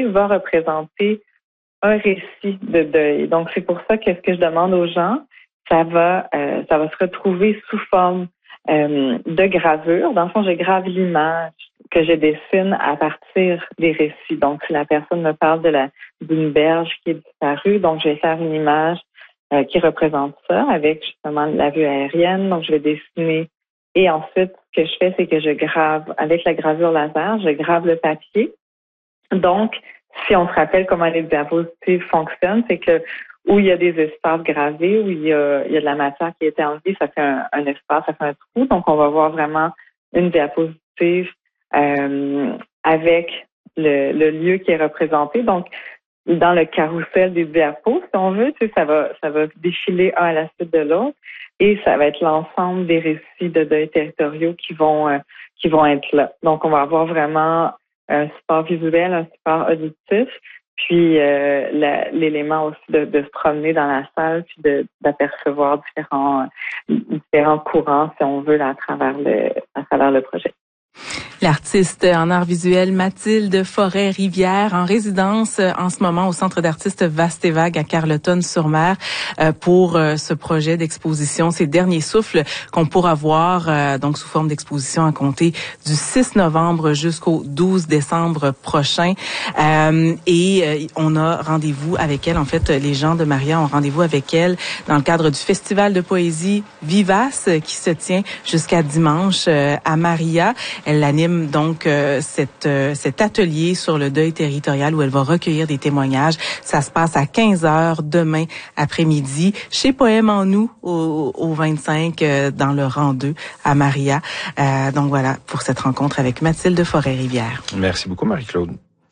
va représenter un récit de deuil. Donc, c'est pour ça que ce que je demande aux gens, ça va se retrouver sous forme de gravure. Dans le fond, je grave l'image que je dessine à partir des récits. Donc, si la personne me parle d'une berge qui est disparue, donc je vais faire une image qui représente ça avec justement la vue aérienne. Donc, je vais dessiner. Et ensuite, ce que je fais, c'est que je grave, avec la gravure laser, je grave le papier. Donc, si on se rappelle comment les diapositives fonctionnent, c'est que où il y a des espaces gravés, où il y a de la matière qui a été enlevée, ça fait un espace, ça fait un trou. Donc, on va voir vraiment une diapositive avec le lieu qui est représenté. Donc, dans le carrousel des diapos, si on veut, tu sais, ça va défiler un à la suite de l'autre et ça va être l'ensemble des récits de deuil territoriaux qui vont être là. Donc, on va avoir vraiment un support visuel, un support auditif, puis l'élément aussi de se promener dans la salle, puis d'apercevoir différents courants, si on veut, là, à travers le projet. L'artiste en art visuel Mathilde Forêt-Rivière, en résidence en ce moment au Centre d'artistes Vaste et Vague à Carleton-sur-Mer pour ce projet d'exposition, ces derniers souffles qu'on pourra voir donc sous forme d'exposition à compter du 6 novembre jusqu'au 12 décembre prochain. Et on a rendez-vous avec elle. En fait, les gens de Maria ont rendez-vous avec elle dans le cadre du Festival de poésie Vivace qui se tient jusqu'à dimanche à Maria. Elle anime donc cet atelier sur le deuil territorial où elle va recueillir des témoignages. Ça se passe à 15h demain après-midi chez Poème en nous au 25 dans le rang 2 à Maria. Donc voilà pour cette rencontre avec Mathilde Forêt-Rivière. Merci beaucoup Marie-Claude.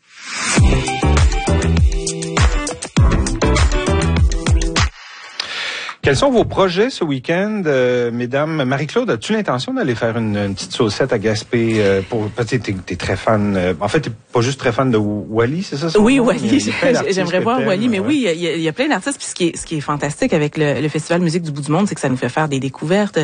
Quels sont vos projets ce week-end, mesdames? Marie-Claude, as-tu l'intention d'aller faire une petite saucette à Gaspé parce que t'es très fan. En fait, t'es pas juste très fan de Wally, c'est ça? Oui, Wally. J'aimerais voir Wally, mais oui, il y a plein d'artistes. Puis ce qui est fantastique avec le Festival Musique du bout du monde, c'est que ça nous fait faire des découvertes.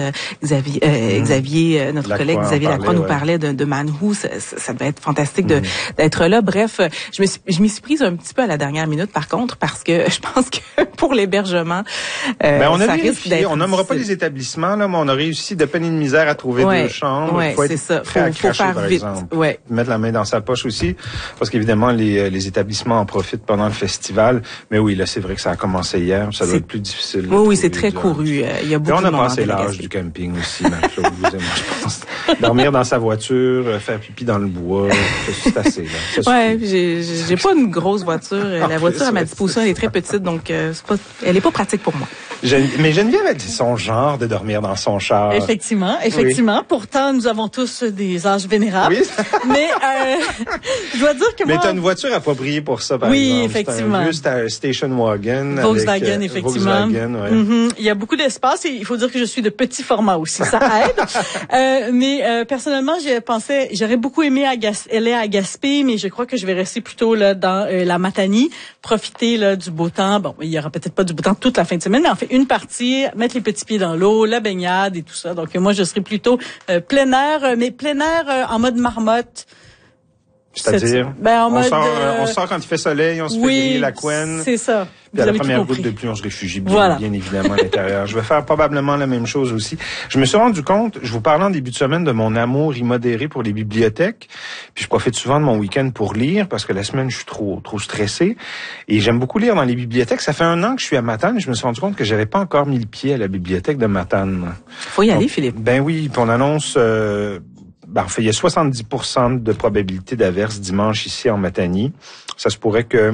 Xavier, notre collègue Xavier Lacroix nous parlait de Manhou. Ça devait être fantastique d'être là. Bref, je m'y suis prise un petit peu à la dernière minute, par contre, parce que je pense que pour l'hébergement, on a vérifié, on nommera pas les établissements, là, mais on a réussi de peine et de misère à trouver 2 chambres. Ouais, faut être prêt à cracher, faire par vite. exemple. Ouais. Mettre la main dans sa poche aussi, parce qu'évidemment, les établissements en profitent pendant le festival. Mais oui, là, c'est vrai que ça a commencé hier. Ça doit être plus difficile. Oui, c'est très couru. Il y a beaucoup de monde. On a passé l'âge du camping aussi, Marie-Claude, vous et moi, je pense. Dormir dans sa voiture, faire pipi dans le bois, c'est assez, là. Ouais, j'ai pas une grosse voiture. La voiture à ma disposition, elle est très petite, donc elle est pas pratique pour moi. Mais Geneviève, elle dit son genre de dormir dans son char. Effectivement. Oui. Pourtant, nous avons tous des âges vénérables. Oui. Mais je dois dire que moi... Mais t'as une voiture appropriée pour ça, par exemple. Oui, effectivement. Juste un station wagon. Volkswagen, avec, effectivement. Volkswagen, ouais. Il y a beaucoup d'espace et il faut dire que je suis de petit format aussi. Ça aide. Mais personnellement, j'aurais beaucoup aimé aller à Gaspé, mais je crois que je vais rester plutôt là dans la Matanie, profiter là du beau temps. Bon, il y aura peut-être pas du beau temps toute la fin de semaine, mais en fait une partie, mettre les petits pieds dans l'eau, la baignade et tout ça. Donc moi, je serai plutôt plein air, mais plein air en mode marmotte. C'est-à-dire, on sort quand il fait soleil, on se fait griller la couenne. C'est ça. Puis à la première goutte de pluie, on se réfugie bien évidemment à l'intérieur. Je vais faire probablement la même chose aussi. Je me suis rendu compte, je vous parlais en début de semaine de mon amour immodéré pour les bibliothèques. Puis je profite souvent de mon week-end pour lire parce que la semaine, je suis trop stressé. Et j'aime beaucoup lire dans les bibliothèques. Ça fait 1 an que je suis à Matane et je me suis rendu compte que j'avais pas encore mis le pied à la bibliothèque de Matane. Faut y aller, Philippe. Ben oui, puis on annonce... en fait, il y a 70% de probabilité d'averse dimanche ici en Matanie. Ça se pourrait que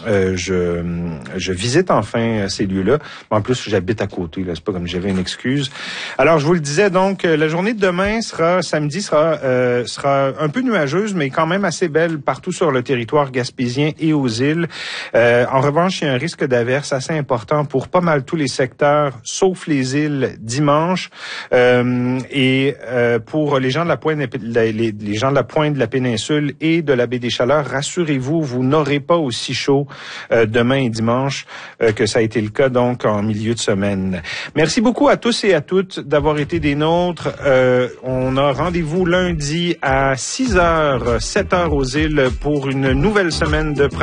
je visite enfin ces lieux-là. En plus, j'habite à côté, là. C'est pas comme j'avais une excuse. Alors, je vous le disais, donc, la journée de demain samedi sera un peu nuageuse, mais quand même assez belle partout sur le territoire gaspésien et aux îles. En revanche, il y a un risque d'averse assez important pour pas mal tous les secteurs, sauf les îles dimanche. Et pour les gens de la pointe, les gens de la pointe de la péninsule et de la baie des Chaleurs, rassurez-vous, vous n'aurez pas aussi chaud demain et dimanche que ça a été le cas donc en milieu de semaine. Merci beaucoup à tous et à toutes d'avoir été des nôtres. On a rendez-vous lundi à 6h, 7h aux îles pour une nouvelle semaine de